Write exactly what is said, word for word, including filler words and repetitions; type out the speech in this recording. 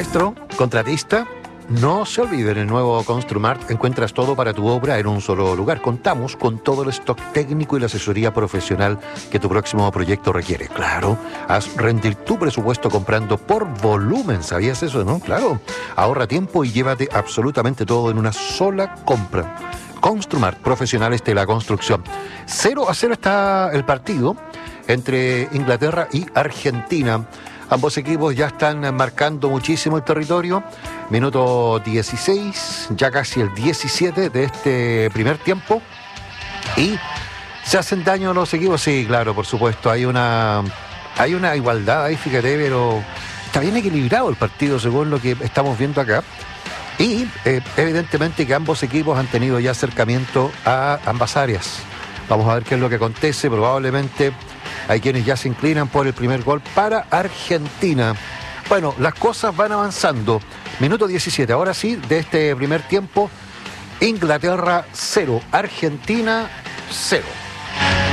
Maestro, contratista, no se olviden, en el nuevo Construmart encuentras todo para tu obra en un solo lugar. Contamos con todo el stock técnico y la asesoría profesional que tu próximo proyecto requiere. Claro, haz rendir tu presupuesto comprando por volumen. ¿Sabías eso, no? Claro. Ahorra tiempo y llévate absolutamente todo en una sola compra. Construmart, profesionales de la construcción. cero a cero está el partido entre Inglaterra y Argentina. Ambos equipos ya están marcando muchísimo el territorio. Minuto dieciséis, ya casi el diecisiete de este primer tiempo. Y se hacen daño los equipos. Sí, claro, por supuesto. Hay una, hay una igualdad ahí, fíjate, pero está bien equilibrado el partido según lo que estamos viendo acá. Y eh, evidentemente que ambos equipos han tenido ya acercamiento a ambas áreas. Vamos a ver qué es lo que acontece. Probablemente hay quienes ya se inclinan por el primer gol para Argentina. Bueno, las cosas van avanzando. Minuto diecisiete, ahora sí, de este primer tiempo. Inglaterra cero, Argentina cero.